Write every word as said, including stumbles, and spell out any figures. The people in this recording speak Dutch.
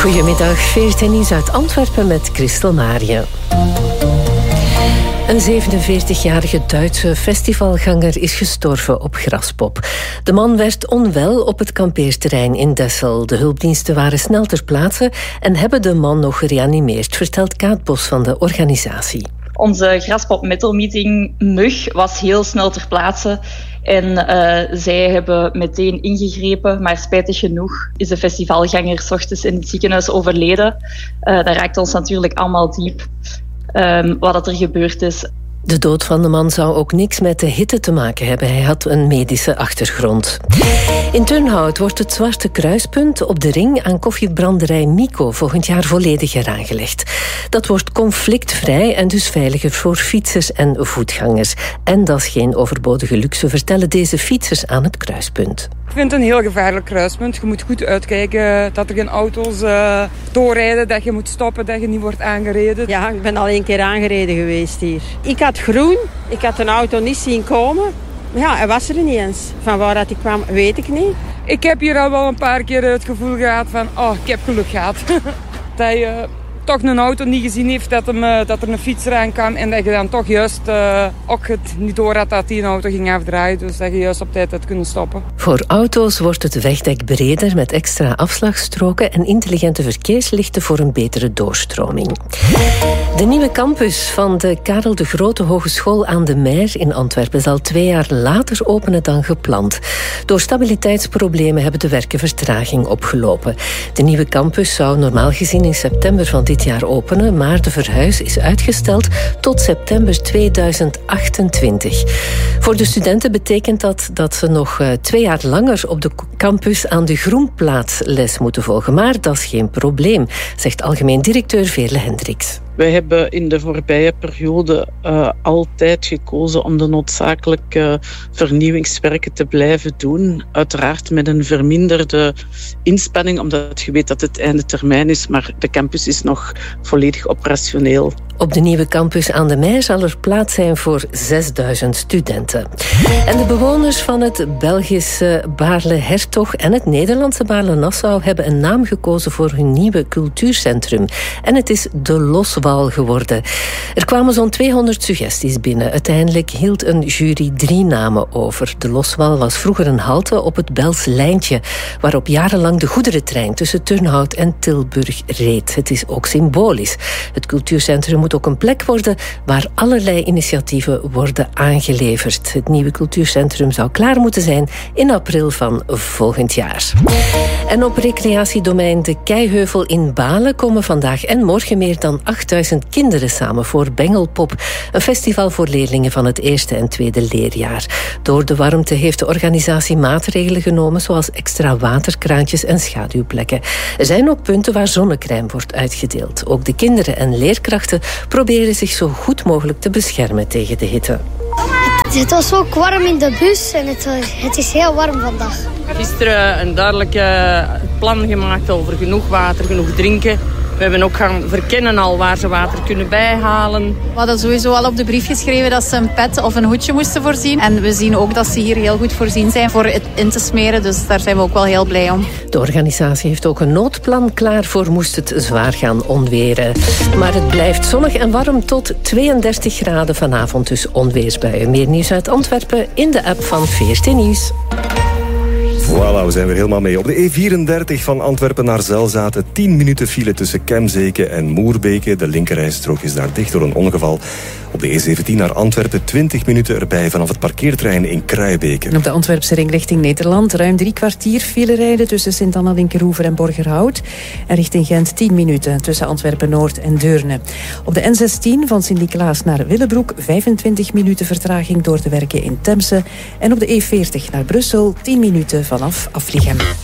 Goedemiddag, V R T Nieuws uit Antwerpen met Christel Marië. Een zevenenveertigjarige Duitse festivalganger is gestorven op Graspop. De man werd onwel op het kampeerterrein in Dessel. De hulpdiensten waren snel ter plaatse en hebben de man nog gereanimeerd, vertelt Kaat Bos van de organisatie. Onze Graspop Metal Meeting Mug was heel snel ter plaatse. En uh, zij hebben meteen ingegrepen, maar spijtig genoeg is de festivalganger 's ochtends in het ziekenhuis overleden. Uh, dat raakt ons natuurlijk allemaal diep, um, wat er gebeurd is. De dood van de man zou ook niks met de hitte te maken hebben. Hij had een medische achtergrond. In Turnhout wordt het Zwarte Kruispunt op de ring aan koffiebranderij Mico volgend jaar volledig eraangelegd. Dat wordt conflictvrij en dus veiliger voor fietsers en voetgangers. En dat is geen overbodige luxe, vertellen deze fietsers aan het kruispunt. Ik vind het een heel gevaarlijk kruispunt. Je moet goed uitkijken dat er geen auto's uh, doorrijden, dat je moet stoppen, dat je niet wordt aangereden. Ja, ik ben al één keer aangereden geweest hier. Ik had groen, ik had een auto niet zien komen. Ja, hij was er niet eens. Van waar dat hij kwam, weet ik niet. Ik heb hier al wel een paar keer het gevoel gehad van, oh, ik heb geluk gehad. dat je toch een auto niet gezien heeft dat, hem, uh, dat er een fietser aan kwam en dat je dan toch juist uh, ook het niet door had dat die een auto ging afdraaien. Dus dat je juist op tijd had kunnen stoppen. Voor auto's wordt het wegdek breder met extra afslagstroken en intelligente verkeerslichten voor een betere doorstroming. De nieuwe campus van de Karel de Grote Hogeschool aan de Meer in Antwerpen zal twee jaar later openen dan gepland. Door stabiliteitsproblemen hebben de werken vertraging opgelopen. De nieuwe campus zou normaal gezien in september van dit jaar openen, maar de verhuis is uitgesteld tot september tweeduizend achtentwintig. Voor de studenten betekent dat dat ze nog uh, twee jaar langer op de campus aan de Groenplaats les moeten volgen. Maar dat is geen probleem, zegt algemeen directeur Veerle Hendricks. Wij hebben in de voorbije periode uh, altijd gekozen om de noodzakelijke vernieuwingswerken te blijven doen. Uiteraard met een verminderde inspanning, omdat je weet dat het einde termijn is, maar de campus is nog volledig operationeel. Op de nieuwe campus aan de Meer zal er plaats zijn voor zesduizend studenten. En de bewoners van het Belgische Baarle-Hertog en het Nederlandse Baarle-Nassau hebben een naam gekozen voor hun nieuwe cultuurcentrum. En het is de Loswal geworden. Er kwamen zo'n tweehonderd suggesties binnen. Uiteindelijk hield een jury drie namen over. De Loswal was vroeger een halte op het Bels Lijntje, waarop jarenlang de goederentrein tussen Turnhout en Tilburg reed. Het is ook symbolisch. Het cultuurcentrum moet ook een plek worden waar allerlei initiatieven worden aangeleverd. Het nieuwe cultuurcentrum zou klaar moeten zijn in april van volgend jaar. En op recreatiedomein De Keiheuvel in Balen komen vandaag en morgen meer dan achtduizend kinderen samen voor Bengelpop, een festival voor leerlingen van het eerste en tweede leerjaar. Door de warmte heeft de organisatie maatregelen genomen, zoals extra waterkraantjes en schaduwplekken. Er zijn ook punten waar zonnecrème wordt uitgedeeld. Ook de kinderen en leerkrachten proberen zich zo goed mogelijk te beschermen tegen de hitte. Het was ook warm in de bus en het, het is heel warm vandaag. Gisteren een duidelijk plan gemaakt over genoeg water, genoeg drinken. We hebben ook gaan verkennen al waar ze water kunnen bijhalen. We hadden sowieso al op de brief geschreven dat ze een pet of een hoedje moesten voorzien. En we zien ook dat ze hier heel goed voorzien zijn voor het in te smeren. Dus daar zijn we ook wel heel blij om. De organisatie heeft ook een noodplan klaar voor moest het zwaar gaan onweren. Maar het blijft zonnig en warm tot tweeëndertig graden vanavond, dus onweersbuien. Meer nieuws uit Antwerpen in de app van V R T Nieuws. Voilà, we zijn weer helemaal mee. Op de E vierendertig van Antwerpen naar Zeil zaten tien minuten file tussen Kemzeke en Moerbeke. De linkerrijstrook is daar dicht door een ongeval. Op de E zeventien naar Antwerpen twintig minuten erbij vanaf het parkeerterrein in Kruijbeke. Op de Antwerpse ring richting Nederland ruim drie kwartier file rijden tussen Sint-Anna-Linkeroever en Borgerhout. En richting Gent tien minuten tussen Antwerpen-Noord en Deurne. Op de N zestien van Sint-Niklaas naar Willebroek vijfentwintig minuten vertraging door de werken in Temse. En op de E veertig naar Brussel tien minuten vanaf Afliegem.